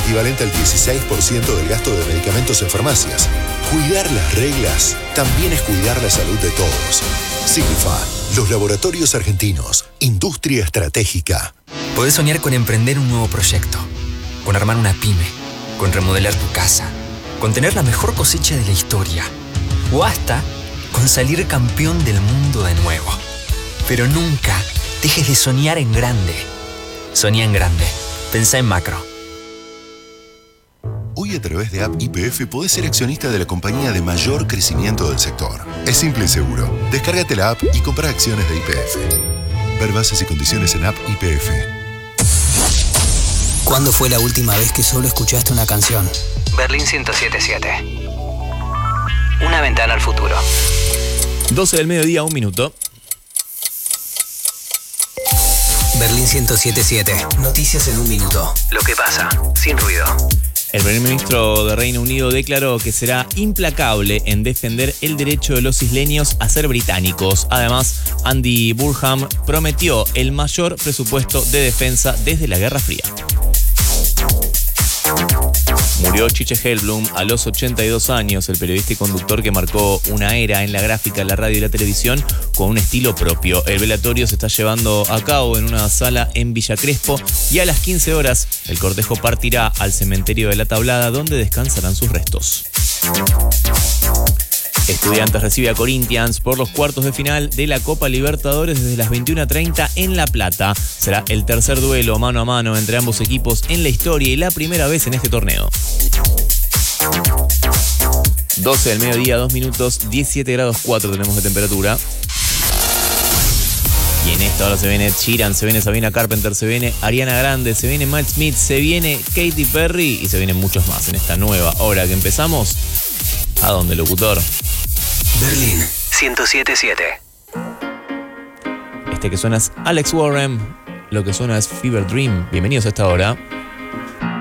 equivalente al 16% del gasto de medicamentos en farmacias. Cuidar las reglas también es cuidar la salud de todos. Silfa, los laboratorios argentinos, industria estratégica. Podés soñar con emprender un nuevo proyecto, con armar una pyme, con remodelar tu casa, con tener la mejor cosecha de la historia, o hasta con salir campeón del mundo de nuevo. Pero nunca dejes de soñar en grande. Soñá en grande. Pensá en macro. Hoy a través de App YPF podés ser accionista de la compañía de mayor crecimiento del sector. Es simple y seguro. Descárgate la app y compra acciones de YPF. Ver bases y condiciones en App YPF. ¿Cuándo fue la última vez que solo escuchaste una canción? Berlín 107.7. Una ventana al futuro. 12 del mediodía, 1 minuto. Berlín 107.7. Noticias en 1 minuto. Lo que pasa, sin ruido. El primer ministro de Reino Unido declaró que será implacable en defender el derecho de los isleños a ser británicos. Además, Andy Burnham prometió el mayor presupuesto de defensa desde la Guerra Fría. Murió Chiche Hellblum a los 82 años, el periodista y conductor que marcó una era en la gráfica, la radio y la televisión con un estilo propio. El velatorio se está llevando a cabo en una sala en Villa Crespo y a las 15 horas el cortejo partirá al cementerio de La Tablada, donde descansarán sus restos. Estudiantes recibe a Corinthians por los cuartos de final de la Copa Libertadores desde las 21:30 en La Plata. Será el tercer duelo mano a mano entre ambos equipos en la historia y la primera vez en este torneo. 12 del mediodía, 2 minutos, 17 grados 4 tenemos de temperatura. Y en esta hora se viene Ed Sheeran, se viene Sabrina Carpenter, se viene Ariana Grande, se viene Matt Smith, se viene Katy Perry y se vienen muchos más en esta nueva hora que empezamos. ¿A dónde, locutor? Berlín 107.7. Este que suena es Alex Warren, lo que suena es Fever Dream. Bienvenidos a esta hora.